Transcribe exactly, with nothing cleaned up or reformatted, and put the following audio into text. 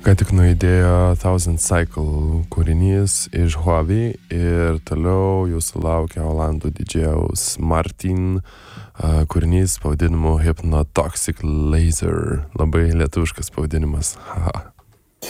Ką tik nuėdėjo Thousand Cycle kūrinys iš Huawei ir toliau jūsų laukia Olandų didžėjaus Martin uh, kūrinys pavadinimu Hypnotoxic Laser. Labai lietuviškas pavadinimas. Haha.